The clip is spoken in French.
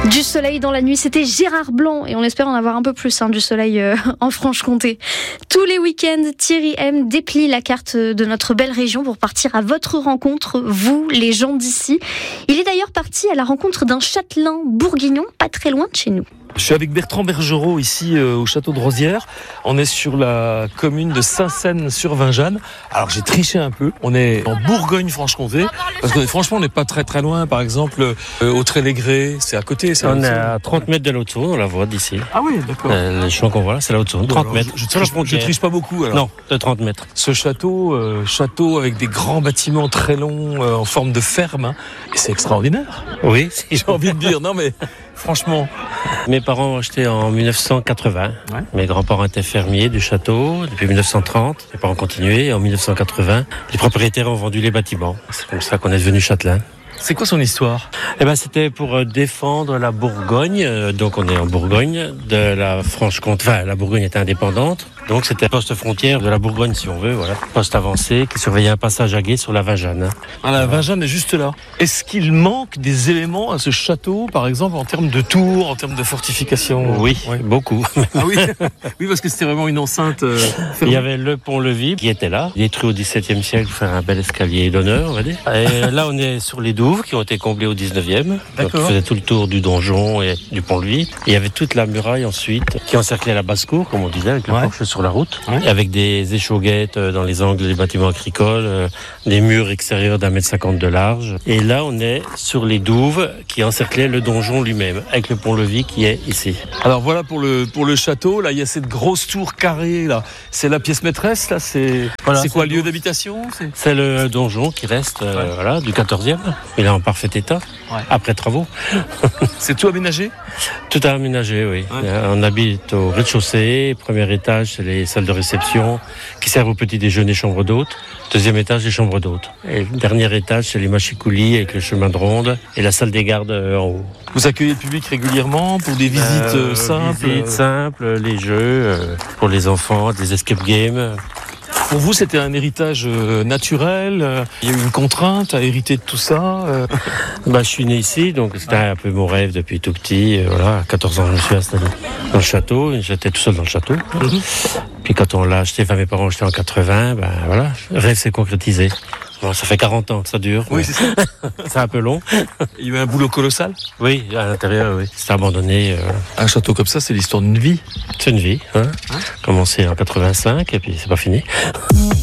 Du soleil dans la nuit, c'était Gérard Blanc et on espère en avoir un peu plus du soleil en Franche-Comté. Tous les week-ends, Thierry M déplie la carte de notre belle région pour partir à votre rencontre, vous, les gens d'ici. Il est d'ailleurs parti à la rencontre d'un châtelain bourguignon, pas très loin de chez nous. Je suis avec Bertrand Bergerot ici au château de Rosières. On est sur la commune de Saint-Seine-sur-Vingeanne. Alors j'ai triché un peu. On est en Bourgogne-Franche-Comté parce que franchement on n'est pas très loin. Par exemple au Tré-les-Grès, c'est à côté. Ça, on est à 30 mètres de la Haute-Saône, on la voit d'ici. Ah oui, d'accord. Les champs qu'on voit là, c'est la Haute-Saône, 30 mètres. Je triche pas beaucoup alors. Non, de 30 mètres. Ce château avec des grands bâtiments très longs en forme de ferme, et c'est extraordinaire. Oui, j'ai envie de dire. Non mais franchement. Mes parents ont acheté en 1980. Ouais. Mes grands-parents étaient fermiers du château depuis 1930. Mes parents ont continué. Et en 1980, les propriétaires ont vendu les bâtiments. C'est comme ça qu'on est devenu châtelain. C'est quoi son histoire ? C'était pour défendre la Bourgogne. Donc on est en Bourgogne de la Franche-Comté. Enfin, la Bourgogne était indépendante. Donc c'était poste frontière de la Bourgogne, si on veut. Voilà, poste avancé qui surveillait un passage à gué sur la Vingeanne. Ah, la Vingeanne est juste là. Est-ce qu'il manque des éléments à ce château, par exemple, en termes de tours, en termes de fortification ? Oui, beaucoup. Ah oui, oui, parce que c'était vraiment une enceinte. Il y avait le pont-levis qui était là, détruit au XVIIe siècle pour faire un bel escalier d'honneur, on va dire. Et là, on est sur les douves qui ont été comblées au XIXe. Donc, on faisait tout le tour du donjon et du pont-levis. Il y avait toute la muraille ensuite qui encerclait la basse-cour, comme on disait, avec le porche sur la route, et avec des échauguettes dans les angles des bâtiments agricoles, des murs extérieurs d'1,50 m de large. Et là, on est sur les douves qui encerclaient le donjon lui-même, avec le pont-levis qui est ici. Alors voilà pour le château. Là, il y a cette grosse tour carrée. Là, c'est la pièce maîtresse. Là, c'est quoi, lieu d'habitation ? C'est le donjon qui reste, du 14e. Il est en parfait état, après travaux. C'est tout aménagé ? Tout est aménagé, oui. Ouais. On habite au rez-de-chaussée. Premier étage, c'est les salles de réception qui servent au petit déjeuner, chambre d'hôte. Deuxième étage, les chambres d'hôtes. Et le dernier étage, c'est les machicoulis avec le chemin de ronde et la salle des gardes en haut. Vous accueillez le public régulièrement pour des visites simples ? Visites simples, les jeux pour les enfants, des escape games. Pour vous, c'était un héritage naturel. Il y a eu une contrainte à hériter de tout ça. Je suis né ici, donc c'était un peu mon rêve depuis tout petit. À 14 ans, je me suis installé dans le château. J'étais tout seul dans le château. Puis quand on l'a acheté, mes parents ont acheté en 80, le rêve s'est concrétisé. Bon, ça fait 40 ans que ça dure. Oui, c'est ça. C'est un peu long. Il y a eu un boulot colossal ? Oui, à l'intérieur, oui. C'était abandonné. Un château comme ça, c'est l'histoire d'une vie. C'est une vie. Commencé en 85 et puis c'est pas fini.